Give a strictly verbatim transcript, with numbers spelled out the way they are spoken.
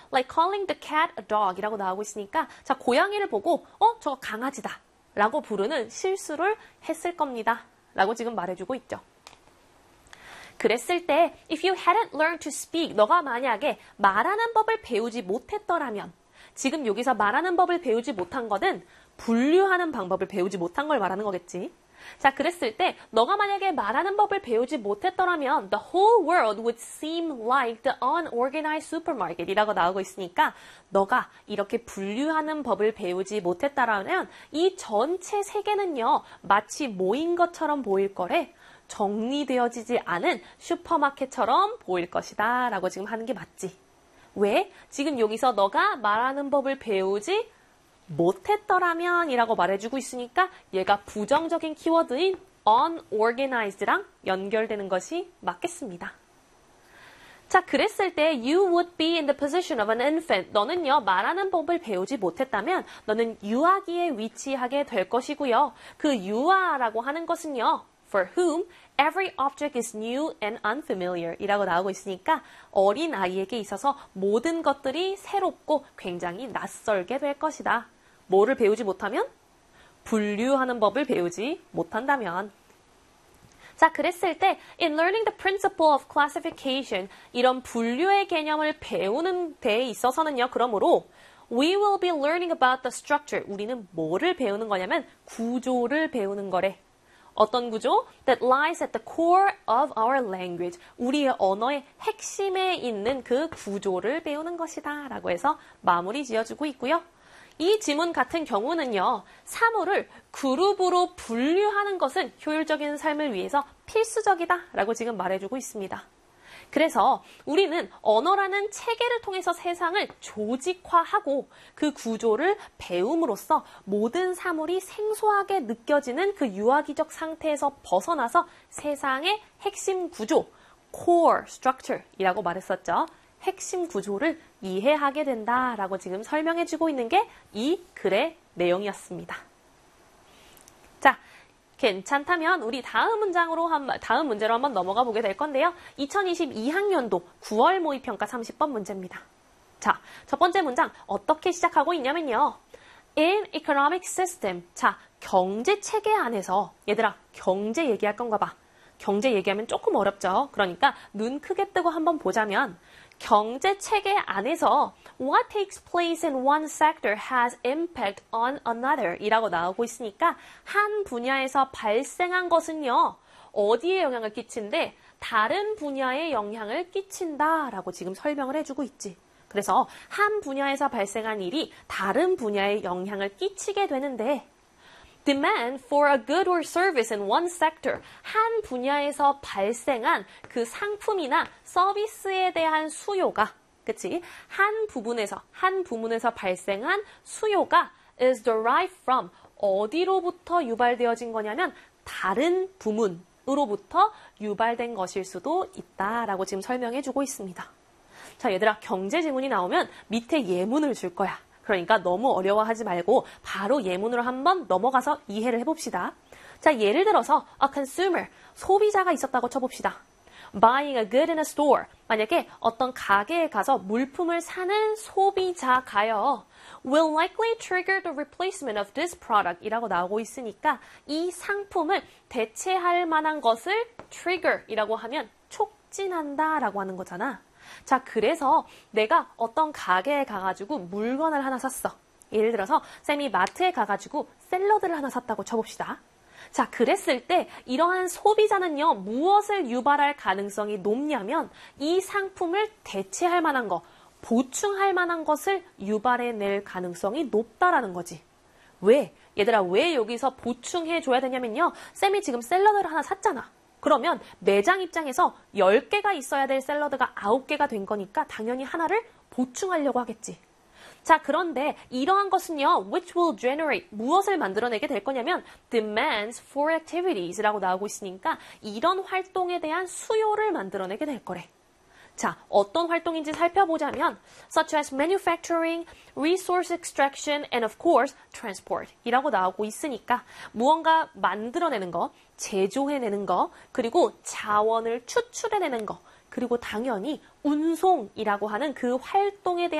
like calling the cat a dog 이라고 나오고 있으니까 자, 고양이를 보고 어? 저거 강아지다 라고 부르는 실수를 했을 겁니다. 라고 지금 말해주고 있죠. 그랬을 때 if you hadn't learned to speak 너가 만약에 말하는 법을 배우지 못했더라면 지금 여기서 말하는 법을 배우지 못한 거는 분류하는 방법을 배우지 못한 걸 말하는 거겠지. 자, 그랬을 때 너가 만약에 말하는 법을 배우지 못했더라면 the whole world would seem like the unorganized supermarket 이라고 나오고 있으니까 너가 이렇게 분류하는 법을 배우지 못했다라면 이 전체 세계는요 마치 모인 것처럼 보일 거래. 정리되어지지 않은 슈퍼마켓처럼 보일 것이다 라고 지금 하는 게 맞지. 왜? 지금 여기서 너가 말하는 법을 배우지 못했더라면 이라고 말해주고 있으니까 얘가 부정적인 키워드인 unorganized랑 연결되는 것이 맞겠습니다. 자, 그랬을 때 you would be in the position of an infant. 너는요, 말하는 법을 배우지 못했다면 너는 유아기에 위치하게 될 것이고요. 그 유아라고 하는 것은요, for whom every object is new and unfamiliar 이라고 나오고 있으니까 어린 아이에게 있어서 모든 것들이 새롭고 굉장히 낯설게 될 것이다. 뭐를 배우지 못하면? 분류하는 법을 배우지 못한다면. 자, 그랬을 때 in learning the principle of classification 이런 분류의 개념을 배우는 데에 있어서는요. 그러므로 we will be learning about the structure. 우리는 뭐를 배우는 거냐면 구조를 배우는 거래. 어떤 구조? That lies at the core of our language. 우리의 언어의 핵심에 있는 그 구조를 배우는 것이다. 라고 해서 마무리 지어주고 있고요. 이 지문 같은 경우는요. 사물을 그룹으로 분류하는 것은 효율적인 삶을 위해서 필수적이다. 라고 지금 말해주고 있습니다. 그래서 우리는 언어라는 체계를 통해서 세상을 조직화하고 그 구조를 배움으로써 모든 사물이 생소하게 느껴지는 그 유아기적 상태에서 벗어나서 세상의 핵심 구조, core structure 이라고 말했었죠. 핵심 구조를 이해하게 된다라고 지금 설명해주고 있는 게 이 글의 내용이었습니다. 자, 괜찮다면 우리 다음 문장으로 한, 다음 문제로 한번 넘어가 보게 될 건데요. 이천이십이 학년도 구월 모의평가 삼십 번 문제입니다. 자, 첫 번째 문장 어떻게 시작하고 있냐면요. In economic system. 자, 경제 체계 안에서 얘들아 경제 얘기할 건가 봐. 경제 얘기하면 조금 어렵죠. 그러니까 눈 크게 뜨고 한번 보자면 경제 체계 안에서 what takes place in one sector has impact on another 이라고 나오고 있으니까 한 분야에서 발생한 것은요. 어디에 영향을 끼친대? 다른 분야에 영향을 끼친다라고 지금 설명을 해주고 있지. 그래서 한 분야에서 발생한 일이 다른 분야에 영향을 끼치게 되는데 Demand for a good or service in one sector. 한 분야에서 발생한 그 상품이나 서비스에 대한 수요가, 그치? 한 부분에서, 한 부문에서 발생한 수요가 is derived from 어디로부터 유발되어진 거냐면 다른 부문으로부터 유발된 것일 수도 있다라고 지금 설명해주고 있습니다. 자, 얘들아, 경제 지문이 나오면 밑에 예문을 줄 거야. 그러니까 너무 어려워하지 말고 바로 예문으로 한번 넘어가서 이해를 해봅시다. 자, 예를 들어서 a consumer, 소비자가 있었다고 쳐봅시다. Buying a good in a store. 만약에 어떤 가게에 가서 물품을 사는 소비자가요. Will likely trigger the replacement of this product 이라고 나오고 있으니까 이 상품을 대체할 만한 것을 trigger 이라고 하면 촉진한다 라고 하는 거잖아. 자, 그래서 내가 어떤 가게에 가가지고 물건을 하나 샀어. 예를 들어서 쌤이 마트에 가가지고 샐러드를 하나 샀다고 쳐봅시다. 자, 그랬을 때 이러한 소비자는요. 무엇을 유발할 가능성이 높냐면 이 상품을 대체할 만한 거, 보충할 만한 것을 유발해낼 가능성이 높다라는 거지. 왜? 얘들아, 왜 여기서 보충해줘야 되냐면요. 쌤이 지금 샐러드를 하나 샀잖아. 그러면 매장 입장에서 열 개가 있어야 될 샐러드가 아홉 개가 된 거니까 당연히 하나를 보충하려고 하겠지. 자, 그런데 이러한 것은요. which will generate, 무엇을 만들어내게 될 거냐면 demands for activities라고 나오고 있으니까 이런 활동에 대한 수요를 만들어내게 될 거래. 자, 어떤 활동인지 살펴보자면 such as manufacturing, resource extraction, and of course transport 이라고 나오고 있으니까 무언가 만들어내는 거, 제조해내는 거, 그리고 자원을 추출해내는 거, 그리고 당연히 운송이라고 하는 그 활동에 대한